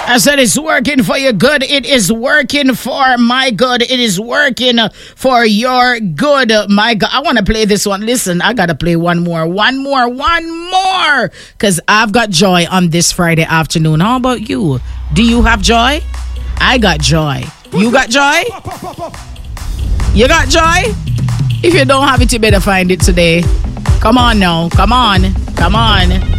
I said it's working for your good. It is working for my good. It is working for your good. My God, I want to play this one. Listen, I got to play one more. Because I've got joy on this Friday afternoon. How about you? Do you have joy? I got joy. You got joy? You got joy? If you don't have it, you better find it today. Come on now. Come on.